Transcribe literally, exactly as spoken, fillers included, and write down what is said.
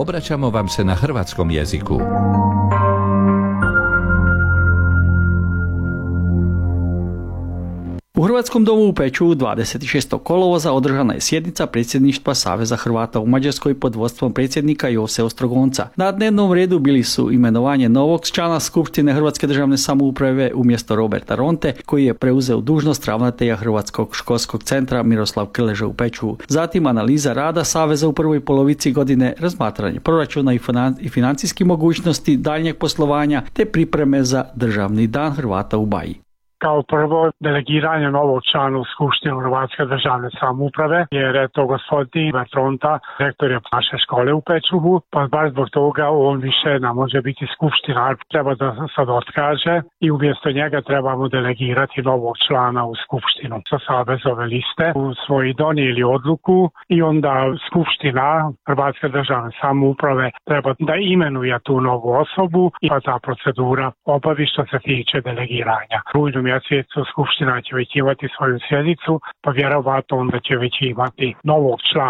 obraćamo vam se na hrvatskom jeziku. U Hrvatskom domu u Pečuhu dvadeset šestog kolovoza održana je sjednica predsjedništva Saveza Hrvata u Mađarskoj pod vodstvom predsjednika Jose Ostrogonca. Na dnevnom redu bili su imenovanje novog člana Skupštine Hrvatske državne samouprave umjesto Roberta Ronte, koji je preuzeo dužnost ravnatelja Hrvatskog školskog centra Miroslav Krleža u Pečuhu. Zatim analiza rada Saveza u prvoj polovici godine, razmatranje proračuna i financijskih mogućnosti daljnjeg poslovanja te pripreme za Državni dan Hrvata u Baji. Kao prvo, delegiranje novog člana u Skupštinu Hrvatske državne samouprave, jer je to gospodin Ronta, rektor je naše škole u Pečuhu, pa baš zbog toga on više ne može biti skupštinar, treba da sad otkaže i umjesto njega trebamo delegirati novog člana u Skupštinu sa Savezove liste. U svoji donijeli odluku i onda Skupština Hrvatske državne samouprave treba da imenuje tu novu osobu i pa ta procedura obavi što se tiče delegiranja. Rujnu mjesecu Skupština će već imati svoju sjednicu, pa vjerovatno onda će već imati novog člana